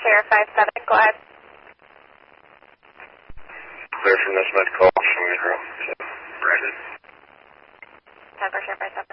Sheriff 57, go ahead. Clear from this med call, from Negro. Brandon. 10 for Sheriff 57.